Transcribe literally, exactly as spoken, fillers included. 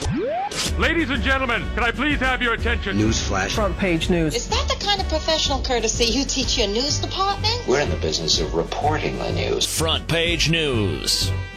Ladies and gentlemen, can I please have your attention? Newsflash. Front page news. Is that the kind of professional courtesy you teach your news department? We're in the business of reporting the news. Front page news.